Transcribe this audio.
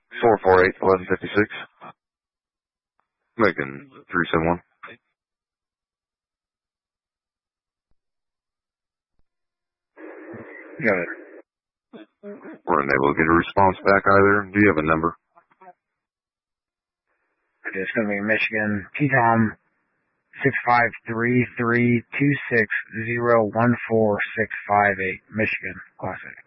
448-1156. Making 371. Got it. We're unable to get a response back either. Do you have a number? It's going to be Michigan PTOM 65332601468. Michigan Classic.